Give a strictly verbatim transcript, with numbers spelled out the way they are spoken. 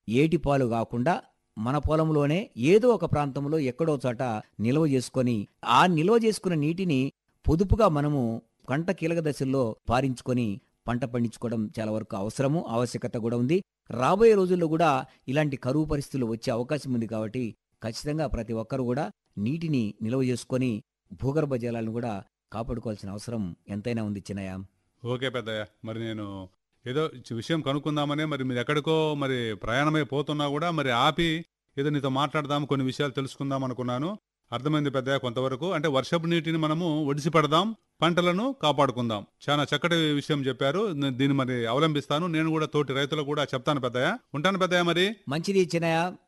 ఏటిపాలు కాకుండా మన పొలంలోనే ఏదో ఒక ప్రాంతంలో ఎక్కడో చోట నిల్వ చేసుకొని ఆ నిల్వ చేసుకున్న నీటిని పొదుపుగా మనము పంట కీలక దశల్లో పారించుకొని పంట పండించుకోవడం చాలా వరకు అవసరము ఆవశ్యకత కూడా ఉంది. రాబోయే రోజుల్లో కూడా ఇలాంటి కరువు పరిస్థితులు వచ్చే అవకాశం ఉంది కాబట్టి ఖచ్చితంగా ప్రతి ఒక్కరు కూడా నీటిని నిల్వ చేసుకొని భూగర్భ జలాలను కూడా కాపాడుకోవాల్సిన అవసరం ఎంతైనా ఉంది చిన్నయ్య. ఓకే పెద్దయ్య. మరి నేను ఏదో చి- విషయం కనుక్కుందామనే మరి మీరు ఎక్కడికో మరి ప్రయాణమై పోతున్నా కూడా మరి ఆపి ఏదో నీతో మాట్లాడదాం, కొన్ని విషయాలు తెలుసుకుందాం అనుకున్నాను. అర్థమైంది పెద్దయ్య కొంతవరకు. అంటే వర్షపు నీటిని మనము ఒడిసి పెడదాం, పంటలను కాపాడుకుందాం. చాలా చక్కటి విషయం చెప్పారు. నే- దీన్ని మరి అవలంబిస్తాను. నేను కూడా తోటి రైతులకు కూడా చెప్తాను పెద్దయ్య. ఉంటాను పెద్దయ్య మరి. మంచిది చిన్నయ్య.